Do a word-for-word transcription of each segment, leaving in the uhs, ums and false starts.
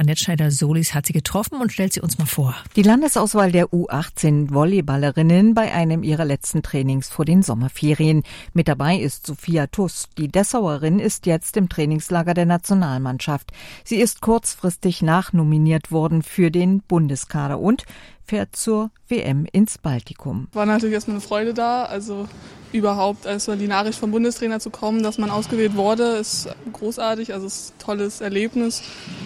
Annette Schneider-Solis hat sie getroffen und stellt sie uns mal vor. Die Landesauswahl der U achtzehn Volleyballerinnen bei einem ihrer letzten Trainings vor den Sommerferien. Mit dabei ist Sophia Tuss. Die Dessauerin ist jetzt im Trainingslager der Nationalmannschaft. Sie ist kurzfristig nachnominiert worden für den Bundeskader und fährt zur W M ins Baltikum. War natürlich erstmal eine Freude da, also überhaupt also die Nachricht vom Bundestrainer zu kommen, dass man ausgewählt wurde, ist großartig, also ist ein tolles Erlebnis.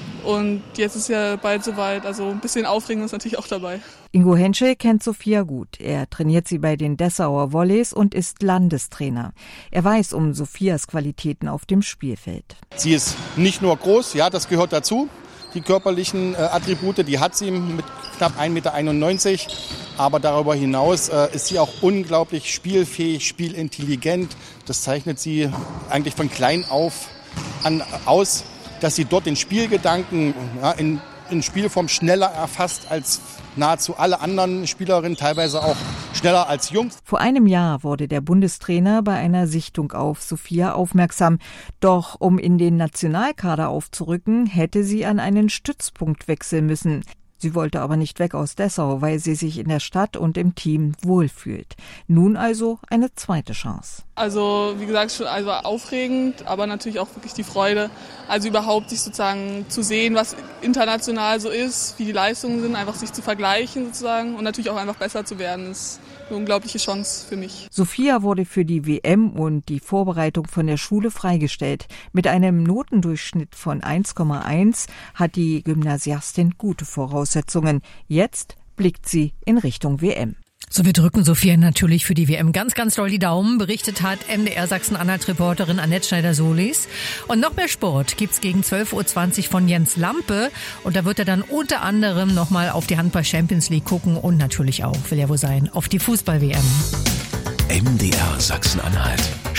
Und jetzt ist ja bald soweit, also ein bisschen Aufregung ist natürlich auch dabei. Ingo Henschel kennt Sophia gut. Er trainiert sie bei den Dessauer Volleys und ist Landestrainer. Er weiß um Sophias Qualitäten auf dem Spielfeld. Sie ist nicht nur groß, ja, das gehört dazu. Die körperlichen äh, Attribute, die hat sie mit knapp ein Meter einundneunzig. Aber darüber hinaus äh, ist sie auch unglaublich spielfähig, spielintelligent. Das zeichnet sie eigentlich von klein auf an aus, dass sie dort den Spielgedanken ja, in, in Spielform schneller erfasst als nahezu alle anderen Spielerinnen, teilweise auch schneller als Jungs. Vor einem Jahr wurde der Bundestrainer bei einer Sichtung auf Sophia aufmerksam. Doch um in den Nationalkader aufzurücken, hätte sie an einen Stützpunkt wechseln müssen. Sie wollte aber nicht weg aus Dessau, weil sie sich in der Stadt und im Team wohlfühlt. Nun also eine zweite Chance. Also wie gesagt, schon also aufregend, aber natürlich auch wirklich die Freude, also überhaupt sich sozusagen zu sehen, was international so ist, wie die Leistungen sind, einfach sich zu vergleichen sozusagen und natürlich auch einfach besser zu werden, ist eine unglaubliche Chance für mich. Sophia wurde für die W M und die Vorbereitung von der Schule freigestellt. Mit einem Notendurchschnitt von eins Komma eins hat die Gymnasiastin gute Voraussetzungen. Jetzt blickt sie in Richtung W M. So, wir drücken Sophia natürlich für die W M ganz, ganz doll die Daumen. Berichtet hat M D R Sachsen-Anhalt-Reporterin Annette Schneider-Solis. Und noch mehr Sport gibt's gegen zwölf Uhr zwanzig von Jens Lampe. Und da wird er dann unter anderem nochmal auf die Handball-Champions League gucken und natürlich auch, will ja wohl sein, auf die Fußball-W M. M D R Sachsen-Anhalt.